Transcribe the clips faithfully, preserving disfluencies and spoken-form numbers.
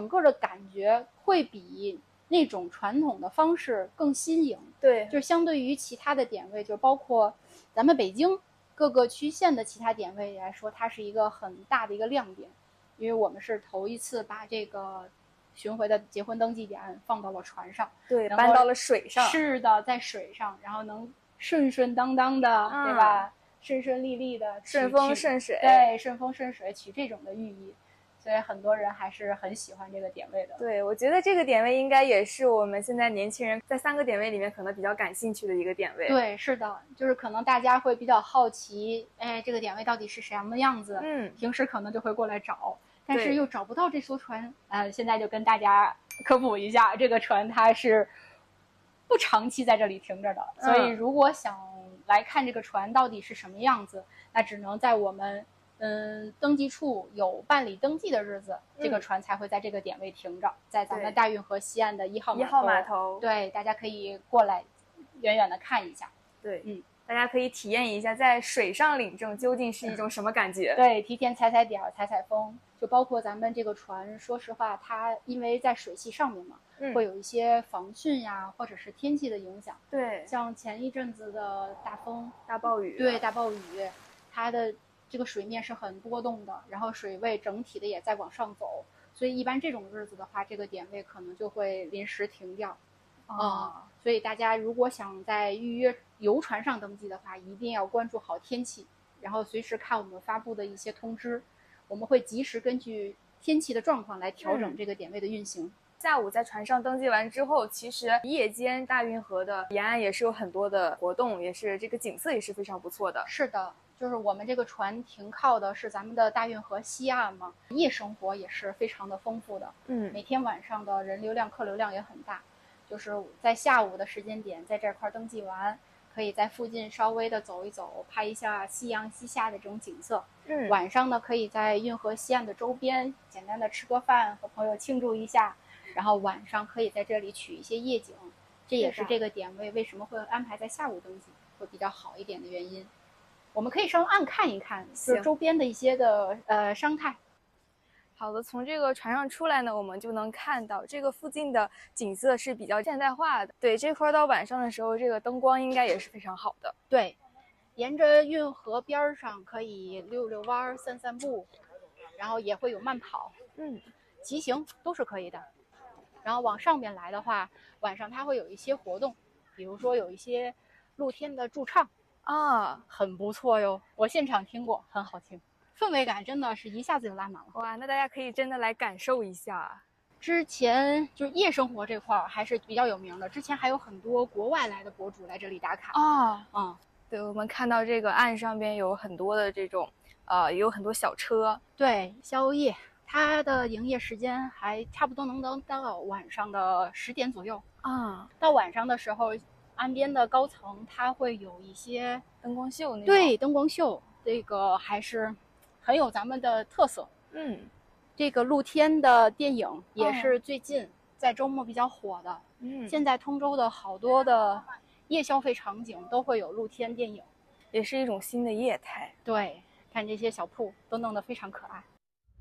整个的感觉会比那种传统的方式更新颖。 对， 就是相对于其他的点位，就包括咱们北京各个区县的其他点位来说，它是一个很大的一个亮点，因为我们是头一次把这个巡回的结婚登记点放到了船上， 对，搬到了水上。 是的，在水上，然后能顺顺当当的，嗯、对吧？顺顺利利的， 顺风顺水， 对，顺风顺水，取这种的寓意。所以很多人还是很喜欢这个点位的。 对，我觉得这个点位应该也是我们现在年轻人在三个点位里面可能比较感兴趣的一个点位。 对，是的，就是可能大家会比较好奇，哎，这个点位到底是什么样子？ 嗯， 平时可能就会过来找，但是又找不到这艘船。呃，现在就跟大家科普一下，这个船它是不长期在这里停着的，嗯、所以如果想来看这个船到底是什么样子，那只能在我们。嗯，登记处有办理登记的日子，嗯、这个船才会在这个点位停着，在咱们大运河西岸的一号码头。 一号码头， 对，大家可以过来远远的看一下。 对， 嗯， 大家可以体验一下在水上领证究竟是一种什么感觉。 对，提前踩踩点，踩踩风，就包括咱们这个船，说实话，它因为在水系上面嘛，嗯、会有一些防汛呀，或者是天气的影响。 对， 像前一阵子的大风、 大暴雨， 对，大暴雨，它的。这个水面是很波动的，然后水位整体的也在往上走，所以一般这种日子的话，这个点位可能就会临时停掉。啊、哦嗯，所以大家如果想在预约游船上登记的话，一定要关注好天气，然后随时看我们发布的一些通知，我们会及时根据天气的状况来调整这个点位的运行。嗯、 下午在船上登记完之后，其实夜间大运河的沿岸也是有很多的活动，也是这个景色也是非常不错的。 是的。就是我们这个船停靠的是咱们的大运河西岸嘛，夜生活也是非常的丰富的。 嗯， 每天晚上的人流量、客流量也很大。就是在下午的时间点，在这块登记完，可以在附近稍微的走一走，拍一下夕阳西下的这种景色。 嗯， 晚上呢，可以在运河西岸的周边简单的吃个饭，和朋友庆祝一下。然后晚上可以在这里取一些夜景，这也是这个点位为什么会安排在下午登记会比较好一点的原因。我们可以上岸看一看，就是周边的一些的呃商态。 好的，从这个船上出来呢，我们就能看到这个附近的景色是比较现代化的。对，这块到晚上的时候，这个灯光应该也是非常好的。 对，沿着运河边上可以溜溜弯、散散步，然后也会有慢跑， 嗯， 骑行都是可以的。然后往上面来的话，晚上它会有一些活动，比如说有一些露天的驻唱。 啊， 很不错哟！我现场听过，很好听，氛围感真的是一下子就拉满了。 哇，那大家可以真的来感受一下。 之前就是夜生活这块儿还是比较有名的，之前还有很多国外来的博主来这里打卡啊。 嗯， 对，我们看到这个岸上边有很多的这种，呃，也有很多小车。 对，宵夜，它的营业时间还差不多能能到晚上的十点左右啊。 到晚上的时候。岸边的高层它会有一些灯光秀，那种对灯光秀，这个还是很有咱们的特色。 嗯， 这个露天的电影也是最近在周末比较火的。 嗯， 现在通州的好多的夜消费场景都会有露天电影， 也是一种新的业态。 对，看这些小铺都弄得非常可爱。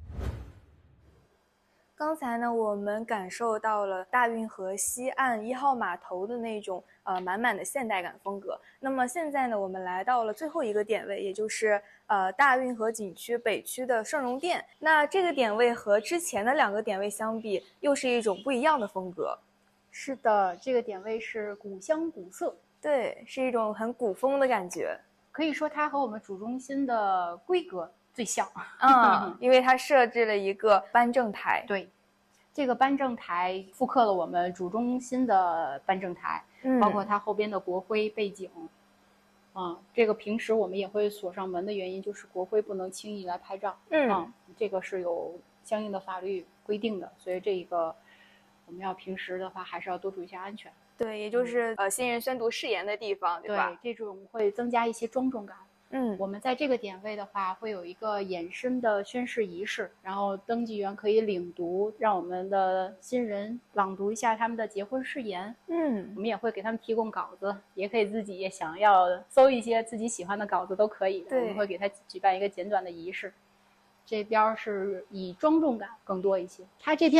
刚才呢，我们感受到了大运河西岸一号码头的那种呃满满的现代感风格。那么现在呢，我们来到了最后一个点位，也就是呃大运河景区北区的盛荣店。那这个点位和之前的两个点位相比，又是一种不一样的风格。 是的，这个点位是古香古色， 对，是一种很古风的感觉。 可以说它和我们主中心的规格最像。 嗯，因为它设置了一个颁证台。 对，这个颁证台复刻了我们主中心的颁证台， 嗯， 包括它后边的国徽背景。啊、嗯，这个平时我们也会锁上门的原因就是国徽不能轻易来拍照。 嗯、 啊，这个是有相应的法律规定的，所以这个我们要平时的话还是要多注意一下安全。 对，也就是呃新人宣读誓言的地方，对吧？ 对，这种会增加一些庄重感。 嗯， 我们在这个点位的话，会有一个衍生的宣誓仪式，然后登记员可以领读，让我们的新人朗读一下他们的结婚誓言。 嗯， 我们也会给他们提供稿子，也可以自己也想要搜一些自己喜欢的稿子都可以的。 对， 我们会给他举办一个简短的仪式。这边是以庄重感更多一些，它这边